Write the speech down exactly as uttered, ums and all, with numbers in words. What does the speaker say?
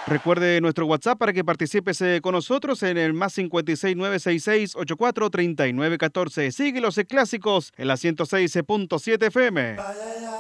Recuerde nuestro WhatsApp para que participes eh, con nosotros en el más cincuenta y seis, nueve seis seis, ochenta y cuatro, treinta y nueve catorce. Sigue los clásicos en la ciento seis punto siete F M.